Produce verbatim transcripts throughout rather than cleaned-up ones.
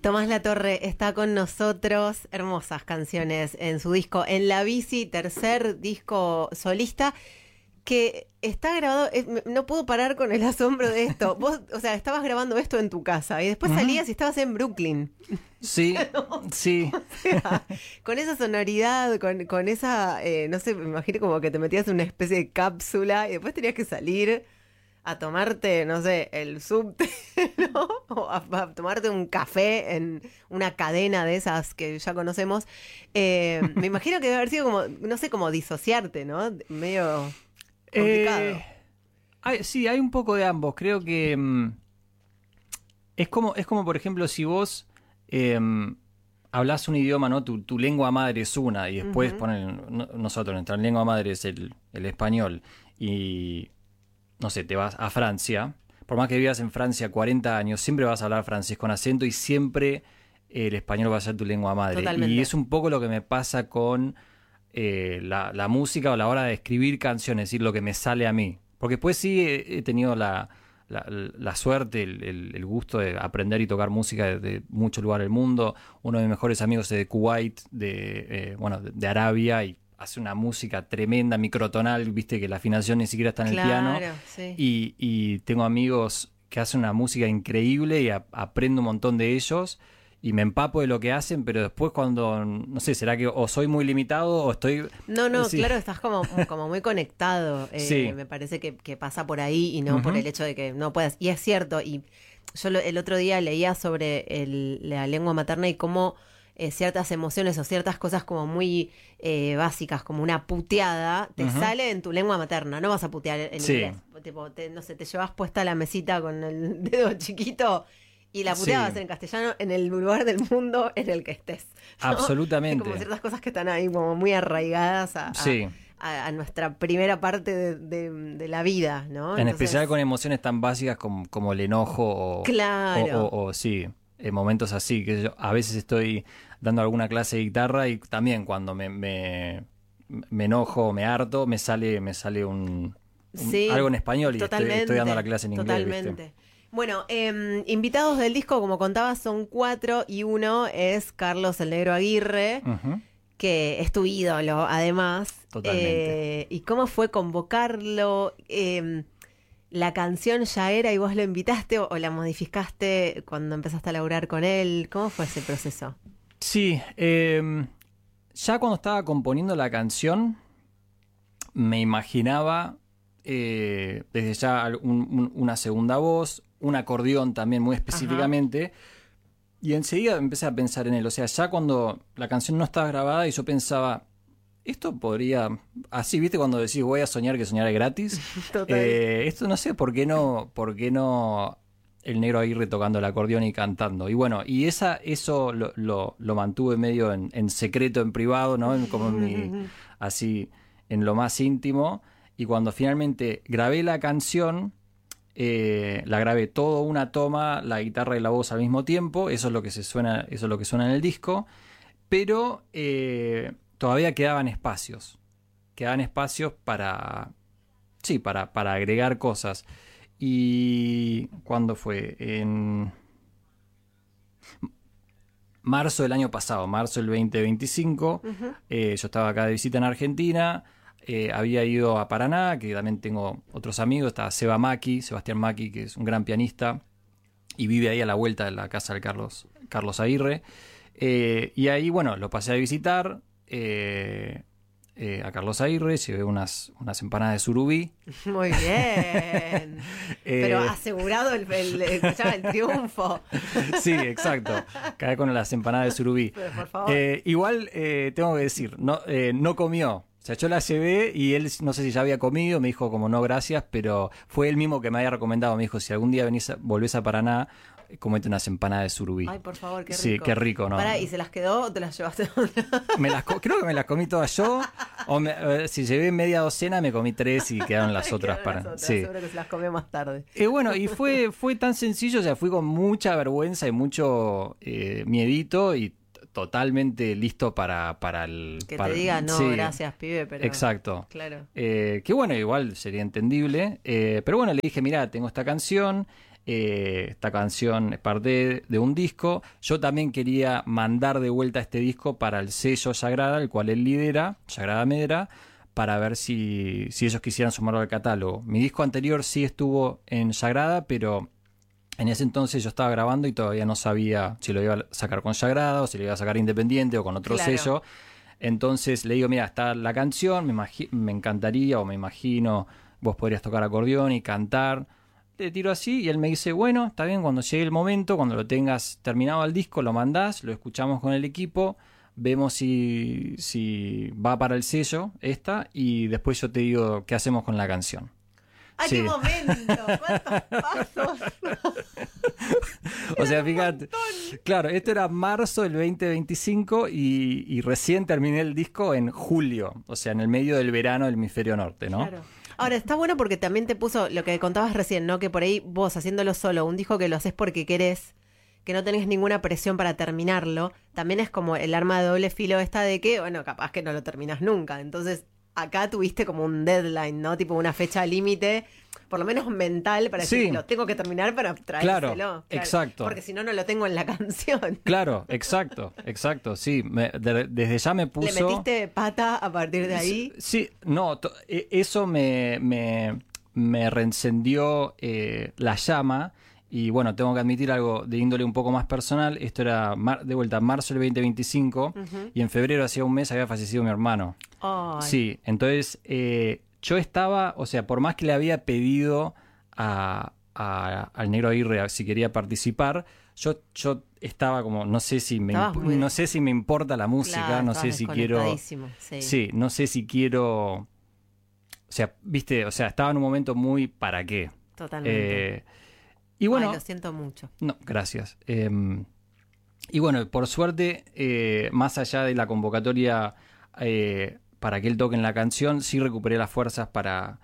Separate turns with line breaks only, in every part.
Tomás Latorre está con nosotros, hermosas canciones en su disco En la Bici, tercer disco solista, que está grabado, eh, no puedo parar con el asombro de esto. Vos, o sea, estabas grabando esto en tu casa y después uh-huh. salías y estabas en Brooklyn.
Sí, ¿no? sí.
O sea, con esa sonoridad, con, con esa, eh, no sé, me imagino como que te metías en una especie de cápsula y después tenías que salir a tomarte, no sé, el subte, ¿no? O a, a tomarte un café en una cadena de esas que ya conocemos. Eh, me imagino que debe haber sido como, no sé, como disociarte, ¿no? Medio complicado.
Eh, hay, sí, hay un poco de ambos. Creo que um, es como, es como, por ejemplo, si vos eh, hablas un idioma, ¿no? Tu, tu lengua madre es una y después uh-huh. ponen, no, nosotros, nuestra lengua madre es el, el español y... no sé, te vas a Francia, por más que vivas en Francia cuarenta años, siempre vas a hablar francés con acento y siempre el español va a ser tu lengua madre. Totalmente. Y es un poco lo que me pasa con eh, la, la música o la hora de escribir canciones, es decir, lo que me sale a mí. Porque después sí he, he tenido la, la, la suerte, el, el, el gusto de aprender y tocar música de, de muchos lugares del mundo. Uno de mis mejores amigos es de Kuwait, de, eh, bueno, de, de Arabia, y hace una música tremenda, microtonal, viste que la afinación ni siquiera está en
claro,
el piano.
Sí.
Y, y tengo amigos que hacen una música increíble y a, aprendo un montón de ellos y me empapo de lo que hacen, pero después cuando, no sé, será que o soy muy limitado o estoy...
No, no,
sí.
claro, estás como, como muy conectado. Eh,
sí.
Me parece que, que pasa por ahí y no uh-huh. por el hecho de que no puedas. Y es cierto, y yo lo, el otro día leía sobre el, la lengua materna y cómo... Eh, ciertas emociones o ciertas cosas como muy eh, básicas, como una puteada, te uh-huh. sale en tu lengua materna, no vas a putear en
sí.
inglés. Tipo, te, no sé, te llevas puesta la mesita con el dedo chiquito y la puteada sí. va a ser en castellano en el lugar del mundo en el que estés, ¿no?
Absolutamente.
Hay como ciertas cosas que están ahí como muy arraigadas a...
Sí.
A, a nuestra primera parte de, de, de la vida, ¿no?
En
Entonces,
especial con emociones tan básicas como, como el enojo o...
Claro.
O, o, o sí... en momentos así, que yo a veces estoy dando alguna clase de guitarra y también cuando me, me, me enojo, me harto, me sale me sale un, un
sí,
algo en español y estoy, estoy dando la clase en inglés.
Totalmente.
¿Viste?
Bueno, eh, invitados del disco, como contabas, son cuatro y uno es Carlos el Negro Aguirre, uh-huh. que es tu ídolo, además.
Totalmente.
Eh, ¿Y cómo fue convocarlo? Eh, ¿La canción ya era y vos lo invitaste o, o la modificaste cuando empezaste a laburar con él? ¿Cómo fue ese proceso?
Sí, eh, ya cuando estaba componiendo la canción me imaginaba eh, desde ya un, un, una segunda voz, un acordeón también muy específicamente. Ajá. Y enseguida empecé a pensar en él. O sea, ya cuando la canción no estaba grabada y yo pensaba... Esto podría... Así, ¿viste? Cuando decís voy a soñar que soñar es gratis.
Total.
Eh, esto no sé, ¿por qué no, por qué no el Negro Aguirre tocando el acordeón y cantando? Y bueno, y esa eso lo, lo, lo mantuve medio en, en secreto, en privado, ¿no? Como en mi, así, en lo más íntimo. Y cuando finalmente grabé la canción, eh, la grabé todo una toma, la guitarra y la voz al mismo tiempo. Eso es lo que se suena, eso es lo que suena en el disco. Pero... Eh, todavía quedaban espacios, quedaban espacios para, sí, para, para agregar cosas. Y ¿cuándo fue? En marzo del año pasado, marzo del veinte veinticinco, uh-huh. eh, yo estaba acá de visita en Argentina, eh, había ido a Paraná, que también tengo otros amigos, estaba Seba Maki, Sebastián Maki, que es un gran pianista, y vive ahí a la vuelta de la casa de Carlos, Carlos Aguirre. Eh, y ahí, bueno, lo pasé a visitar, Eh, eh, a Carlos Aguirre, llevé unas, unas empanadas de surubí.
Muy bien. eh, Pero asegurado el, el, el, el triunfo.
Sí, exacto. Caí con las empanadas de surubí.
Pero, por favor.
Eh, igual eh, tengo que decir, no, eh, no comió. O sea, yo la llevé y él no sé si ya había comido, me dijo como no gracias, pero fue él mismo que me había recomendado. Me dijo, si algún día venís a, volvés a Paraná, comete unas empanadas de surubí.
Ay, por favor, qué rico.
Sí, qué rico, ¿no?
Pará, ¿y se las quedó o te las llevaste?
me las Creo que me las comí todas yo. O me, eh, si llevé media docena, me comí tres y quedaron las otras
quedaron
para.
Las otras,
sí.
Seguro que se las comió más tarde.
Y eh, bueno, y fue, fue tan sencillo, o sea, fui con mucha vergüenza y mucho eh, miedito y totalmente listo para, para el...
Que
para,
te diga, no,
sí,
gracias, pibe, pero...
Exacto.
Claro.
Eh, que bueno, igual sería entendible. Eh, pero bueno, le dije, mirá, tengo esta canción, Eh, esta canción es parte de, de un disco. Yo también quería mandar de vuelta este disco para el sello Sagrada, el cual él lidera, Sagrada Medra, para ver si, si ellos quisieran sumarlo al catálogo. Mi disco anterior sí estuvo en Sagrada, pero en ese entonces yo estaba grabando y todavía no sabía si lo iba a sacar con Sagrada o si lo iba a sacar independiente o con otro
Claro.
sello. Entonces le digo, mira, está la canción, me, imagi- me encantaría o me imagino vos podrías tocar acordeón y cantar. Le tiro así y él me dice, bueno, está bien, cuando llegue el momento, cuando lo tengas terminado el disco, lo mandás, lo escuchamos con el equipo, vemos si, si va para el sello esta y después yo te digo qué hacemos con la canción.
¡Ay,
Sí.
qué momento! ¿Cuántos pasos?
O sea, fíjate, claro, esto era marzo del veinte veinticinco y, y recién terminé el disco en julio, o sea, en el medio del verano del hemisferio norte, ¿no?
Claro. Ahora, está bueno porque también te puso lo que contabas recién, ¿no? Que por ahí vos haciéndolo solo, un disco que lo haces porque querés, que no tenés ninguna presión para terminarlo, también es como el arma de doble filo esta de que, bueno, capaz que no lo terminás nunca. Entonces, acá tuviste como un deadline, ¿no? Tipo una fecha límite, por lo menos mental, para decir,
Sí.
lo tengo que terminar para traérselo.
Claro, exacto.
Porque si no, no lo tengo en la canción.
Claro, exacto, exacto, sí, me- de- desde ya me puso...
¿Le metiste pata a partir de ahí?
Sí, no, to- e- eso me, me, me reencendió eh, la llama y bueno, tengo que admitir algo de índole un poco más personal. Esto era mar- de vuelta marzo del veinte veinticinco
Ujú.
y en febrero, hacía un mes, había fallecido mi hermano.
Ay.
Sí, entonces eh, yo estaba, o sea, por más que le había pedido a, a- al Negro Aguirre si quería participar, yo, yo estaba como, no sé si me
Estabas
imp-
muy-
no sé si me importa la música,
Claro,
no
estabas
sé si quiero...
desconectadísimo, Sí.
Sí, no sé si quiero. O sea, viste, o sea, estaba en un momento muy ¿para qué?
Totalmente.
Eh, y bueno,
Ay, lo siento mucho.
no, gracias. Eh, y bueno, por suerte, eh, más allá de la convocatoria eh, para que él toque en la canción, sí recuperé las fuerzas para.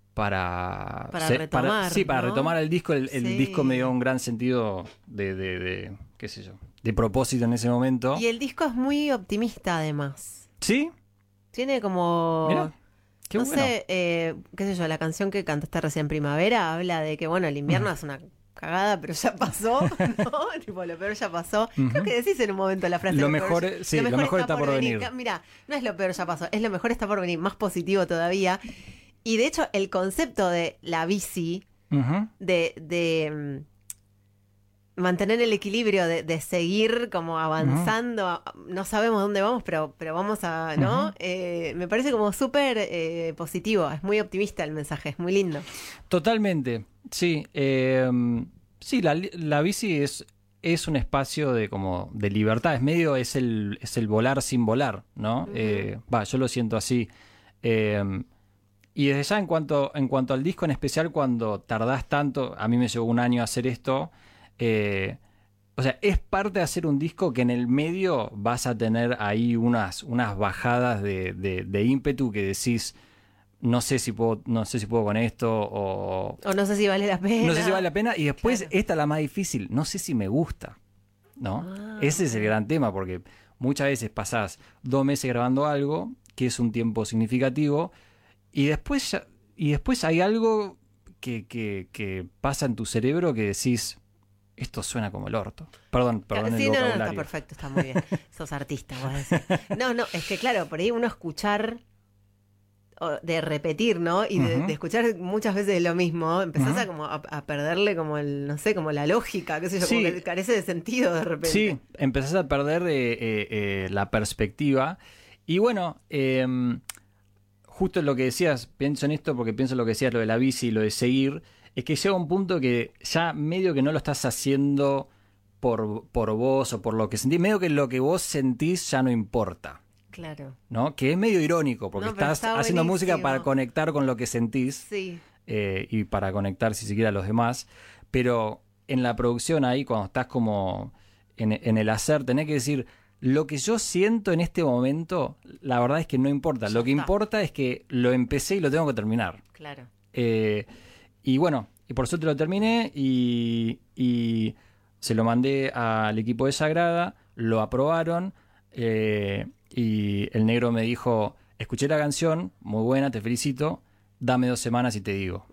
Para,
Para
se-
retomar,
sí, para
¿no?
retomar el disco. El, el
Sí.
disco me dio un gran sentido de, de, de, qué sé yo, de propósito en ese momento.
Y el disco es muy optimista, además.
¿Sí?
Tiene como...
Mira, qué
no
bueno.
sé, eh, qué sé yo, la canción que cantaste recién Primavera habla de que, bueno, el invierno es una cagada, pero ya pasó, ¿no? Tipo, lo peor ya pasó. Creo
Ujú.
que decís en un momento la frase.
Lo
peor
mejor
ya-
es- sí, lo mejor está por venir.
Ca- Mira, no es lo peor ya pasó, es lo mejor está por venir, más positivo todavía. Y de hecho, el concepto de la bici,
Ujú.
de, de mm, mantener el equilibrio, de, de seguir como avanzando, no sabemos dónde vamos, pero, pero vamos a, ¿no?
Ujú.
Eh, me parece como súper eh, positivo, es muy optimista el mensaje, es muy lindo.
Totalmente, sí. eh, sí, la, la bici es, es un espacio de como de libertad, es medio, es el, es el volar sin volar, ¿no?
Ujú.
Eh, Va, yo lo siento así. Eh, y desde ya en cuanto, en cuanto al disco en especial, cuando tardás tanto, a mí me llevó un año hacer esto, eh, o sea, es parte de hacer un disco que en el medio vas a tener ahí unas, unas bajadas de, de, de ímpetu que decís, no sé si puedo, no sé si puedo con esto, o
O no sé si vale la pena.
no sé si vale la pena. Y después,
Claro.
esta es la más difícil, no sé si me gusta, ¿no?
Ah.
Ese es el gran tema, porque muchas veces pasás dos meses grabando algo, que es un tiempo significativo, y después, ya- y después hay algo que, que, que pasa en tu cerebro que decís, esto suena como el orto. Perdón, perdón
Claro,
el
sí, no, no,
vocabulario.
está perfecto, está muy bien. Sos artista, vos decís. No, no, es que claro, por ahí uno escuchar, o de repetir, ¿no? Y de,
Ujú.
de escuchar muchas veces lo mismo, empezás
Ujú.
a como a, a perderle como el, no sé, como la lógica, qué sé yo,
Sí.
como que carece de sentido de repente.
Sí, empezás a perder eh, eh, eh, la perspectiva. Y bueno, eh, justo lo que decías, pienso en esto porque pienso en lo que decías, lo de la bici y lo de seguir, es que llega un punto que ya medio que no lo estás haciendo por, por vos o por lo que sentís, medio que lo que vos sentís ya no importa,
Claro.
¿no? Que es medio irónico, porque
No, pero
estás
está
haciendo música
buenísimo.
para conectar con lo que sentís.
Sí.
eh, y para conectar si siquiera a los demás, pero en la producción ahí, cuando estás como en, en el hacer, tenés que decir, lo que yo siento en este momento, la verdad es que no importa,
Ya
lo que
está.
importa es que lo empecé y lo tengo que terminar.
Claro.
Eh, y bueno, y por suerte lo terminé y, y se lo mandé al equipo de Sagrada, lo aprobaron eh, y el negro me dijo, escuché la canción, muy buena, te felicito, dame dos semanas y te digo.
What?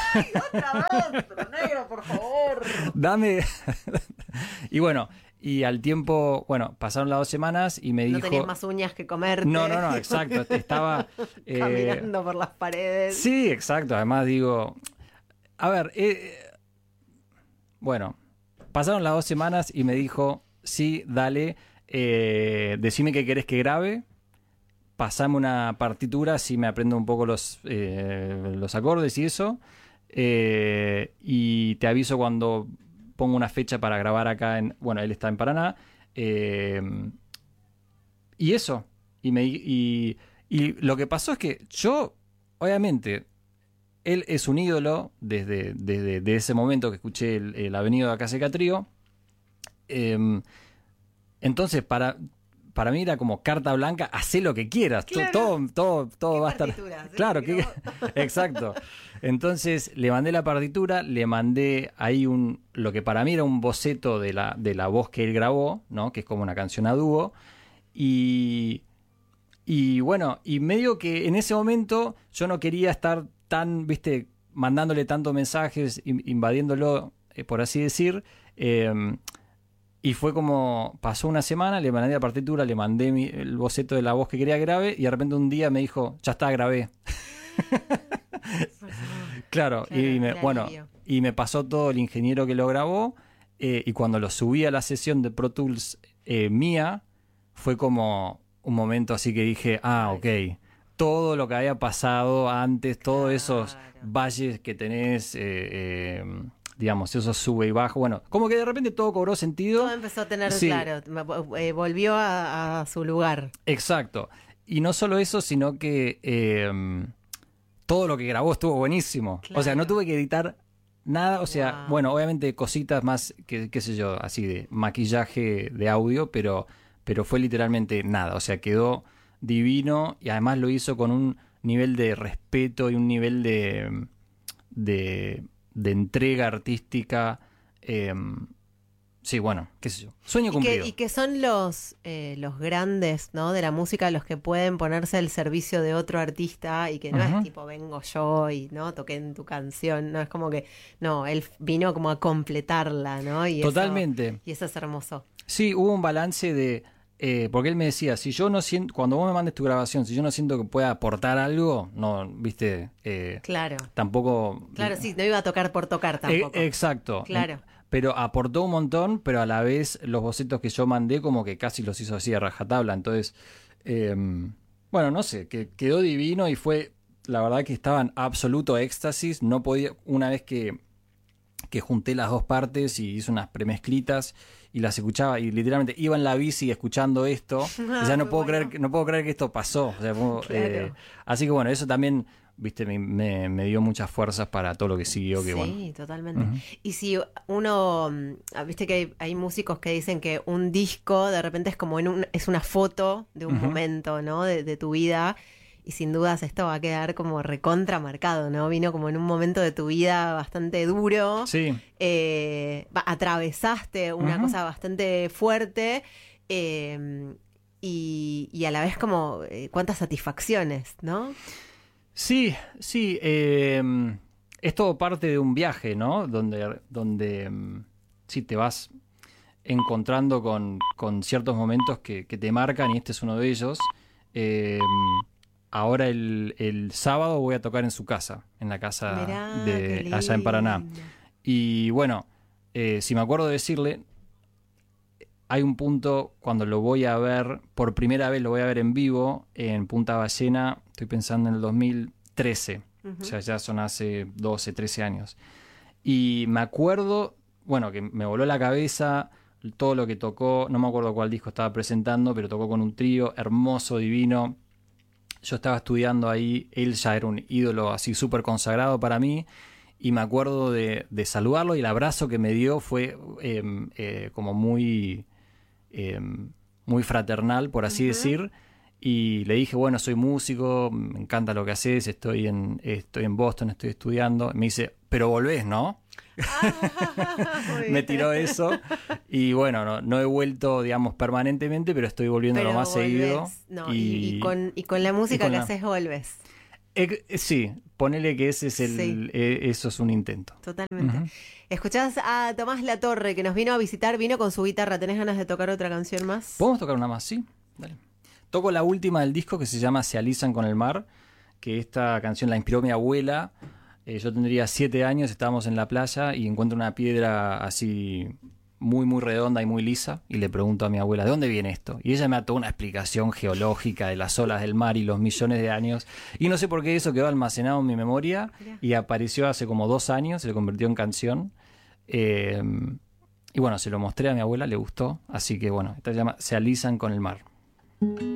¡Ay, otra vez! Pero negro, por favor.
Dame. Y bueno, y al tiempo, bueno, pasaron las dos semanas y me dijo...
No tenías más uñas que comerte.
No, no, no, exacto. Estaba...
eh... caminando por las paredes.
Sí, exacto. Además digo... A ver, eh... bueno, pasaron las dos semanas y me dijo, sí, dale, eh, decime qué querés que grabe, pasame una partitura, así me aprendo un poco los, eh, los acordes y eso, eh, y te aviso cuando pongo una fecha para grabar acá en... Bueno, él está en Paraná, eh, y eso, y, me, y, y lo que pasó es que yo, obviamente... Él es un ídolo desde, desde, desde ese momento que escuché el, el Avenido de Acaseca Trío. Eh, entonces, para, para mí era como carta blanca, hacé lo que quieras.
Claro.
Todo, todo, todo va a estar.
¿Sí?
Claro, que, exacto. Entonces le mandé la partitura, le mandé ahí un lo que para mí era un boceto de la, de la voz que él grabó, ¿no? Que es como una canción a dúo. Y, y bueno, y medio que en ese momento yo no quería estar tan, viste, mandándole tantos mensajes, invadiéndolo, eh, por así decir, eh, y fue como, pasó una semana, le mandé la partitura, le mandé mi, el boceto de la voz que quería que grabe, y de repente un día me dijo, ya está, grabé. Claro,
claro,
y me, bueno,
alivio.
Y me pasó todo el ingeniero que lo grabó, eh, y cuando lo subí a la sesión de Pro Tools eh, mía, fue como un momento así que dije, ah, ok, todo lo que había pasado antes, todos
claro.
esos valles que tenés, eh, eh, digamos, esos sube y bajo, bueno, como que de repente todo cobró sentido.
Todo empezó a tener,
sí.
claro, eh, volvió a, a su lugar.
Exacto. Y no solo eso, sino que eh, todo lo que grabó estuvo buenísimo. Claro. O sea, no tuve que editar nada, o sea, wow. Bueno, obviamente cositas más, que, qué sé yo, así de maquillaje de audio, pero, pero fue literalmente nada, o sea, quedó... divino, y además lo hizo con un nivel de respeto y un nivel de de, de entrega artística, eh, sí, bueno, qué sé yo, sueño
y
cumplido.
Que, y que son los eh, los grandes, ¿no? De la música, los que pueden ponerse al servicio de otro artista y que no uh-huh. es tipo vengo yo y no toqué en tu canción, no es como que no, él vino como a completarla, ¿no? Y
totalmente.
Eso, y eso es hermoso.
Sí, hubo un balance de Eh, porque él me decía, si yo no siento, cuando vos me mandes tu grabación, si yo no siento que pueda aportar algo, no, viste, eh,
claro,
tampoco.
Claro, sí, no iba a tocar por tocar tampoco.
Eh, exacto.
Claro.
Eh, pero aportó un montón, pero a la vez los bocetos que yo mandé como que casi los hizo así a rajatabla. Entonces, eh, bueno, no sé, que quedó divino y fue, la verdad que estaba en absoluto éxtasis. No podía, una vez que, que junté las dos partes y hice unas premezclitas y las escuchaba y literalmente iba en la bici escuchando esto ah, y ya no puedo bueno. creer no puedo creer que esto pasó, o sea, como, claro. eh, así que bueno, eso también, viste, me, me, me dio muchas fuerzas para todo lo que siguió, que
sí,
bueno.
Totalmente.
Uh-huh.
Y si uno, viste que hay, hay músicos que dicen que un disco de repente es como en un, es una foto de un uh-huh. momento, ¿no? De, de tu vida. Y sin dudas esto va a quedar como recontra marcado, ¿no? Vino como en un momento de tu vida bastante duro.
Sí.
Eh, atravesaste una uh-huh. cosa bastante fuerte. Eh, y, y a la vez como eh, cuántas satisfacciones, ¿no?
Sí, sí. Eh, es todo parte de un viaje, ¿no? Donde, donde sí te vas encontrando con, con ciertos momentos que, que te marcan y este es uno de ellos. Eh, Ahora el, el sábado voy a tocar en su casa, en la casa
Mirá,
de allá en Paraná. Y bueno, eh, si me acuerdo de decirle, hay un punto cuando lo voy a ver, por primera vez lo voy a ver en vivo, en Punta Ballena, estoy pensando en el dos mil trece, uh-huh. o sea, ya son hace doce, trece años. Y me acuerdo, bueno, que me voló la cabeza todo lo que tocó, no me acuerdo cuál disco estaba presentando, pero tocó con un trío hermoso, divino. Yo estaba estudiando ahí, él ya era un ídolo así súper consagrado para mí y me acuerdo de, de saludarlo y el abrazo que me dio fue eh, eh, como muy, eh, muy fraternal, por así uh-huh. decir, y le dije, bueno, soy músico, me encanta lo que haces, estoy en, estoy en Boston, estoy estudiando. Me dice, pero volvés, ¿no? Me tiró eso y bueno, no, no he vuelto, digamos, permanentemente, pero estoy volviendo pero lo más volvés. seguido.
No, y, y, y, con, y con la música con que la... haces volvés.
Eh, sí, ponele que ese es el,
Sí.
eh, eso es un intento.
Totalmente.
Ujú.
Escuchás a Tomás Latorre, que nos vino a visitar, vino con su guitarra. ¿Tenés ganas de tocar otra canción más?
¿Podemos tocar una más? Sí, dale. Toco la última del disco que se llama Se alisan con el mar, que esta canción la inspiró mi abuela. Eh, yo tendría siete años, estábamos en la playa y encuentro una piedra así muy, muy redonda y muy lisa y le pregunto a mi abuela, ¿de dónde viene esto? Y ella me da toda una explicación geológica de las olas del mar y los millones de años. Y no sé por qué eso quedó almacenado en mi memoria y apareció hace como dos años, se convirtió en canción. Eh, y bueno, se lo mostré a mi abuela, le gustó. Así que bueno, esta se llama Se alisan con el mar.